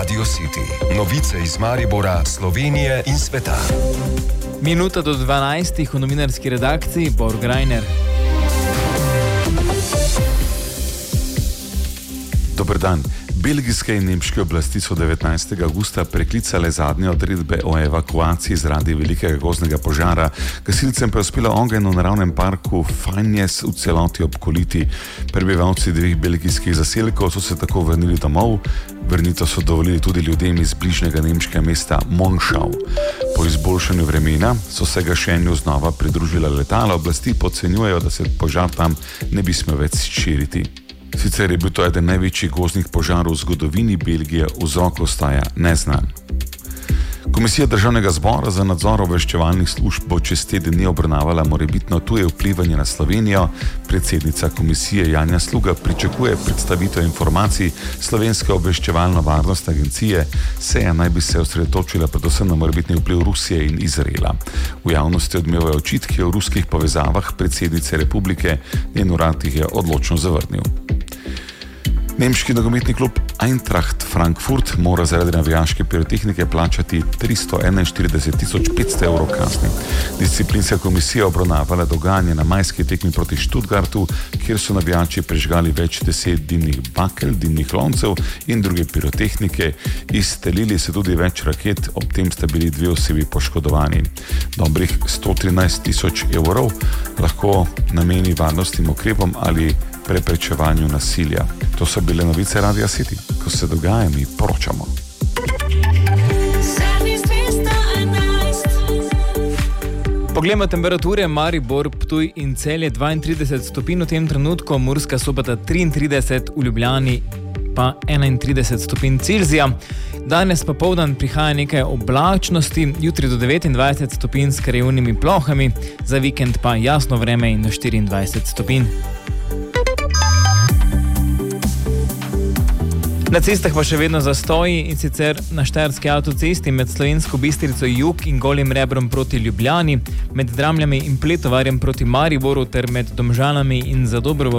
Radio City. Novice iz Maribora, Slovenije in sveta. Minuta do 12 v novinarski redakciji Bor Greiner. Dober dan. Belgijske in nemške oblasti so 19. avgusta preklicale zadnje odredbe o evakuaciji zaradi velikega gozdnega požara. Gasilcem pa je uspelo ogenj v naravnem parku Fajnjes v celoti obkoliti. Prebivalci dveh belgijskih zaselkov so se tako vrnili domov. Vrnitev so dovolili tudi ljudem iz bližnjega nemškega mesta Monschau. Po izboljšanju vremena so se gašenju znova pridružila letala. Oblasti podcenjujejo, da se požar tam ne bi smel več širiti. Sicer je bil to eden največjih gozdnih požarov v zgodovini Belgije, vzrok ostaja neznan. Komisija Državnega zbora za nadzor obveščevalnih služb bo čez teden dni obravnavala morebitno tuje vplivanje na Slovenijo. Predsednica komisije Janja Sluga pričakuje predstavitev informacij Slovenske obveščevalno-varnostne agencije. Seja naj bi se osredotočila predvsem na morebitni vpliv Rusije in Izraela. V javnosti odmevajo očitki o ruskih povezavah predsednice republike, njen urad jih je odločno zavrnil. Nemški nogometni klub Eintracht Frankfurt mora zaradi navijaške pirotehnike plačati 341.500 evrov kazni. Disciplinska komisija obravnavala dogajanje na majski tekmi proti Stuttgartu, kjer so navijači prižgali več 10 dimnih bakel, dimnih loncev in druge pirotehnike. Izstrelili so tudi več raket, ob tem sta bili 2 osebi poškodovani. Dobrih 113.000 evrov lahko nameni varnostnim ukrepom ali preprečevanju nasilja. To so bile novice Radia City. Ko se dogaja, mi poročamo. Poglejmo temperature. Maribor, Ptuj in Celje 32 stopinj v tem trenutku, Murska Sobota 33, v Ljubljani pa 31 stopinj Celzija. Danes popoldan prihaja nekaj oblačnosti, jutri do 29 stopinj s krajevnimi plohami, za vikend pa jasno vreme in do 24 stopinj. Na cestah pa še vedno zastoji, in sicer na štajerski avtocesti med Slovensko Bistrico jug in Golim Rebrom proti Ljubljani, med Dramljami in Pletovarjem proti Mariboru ter med Domžalami in Zadobrovo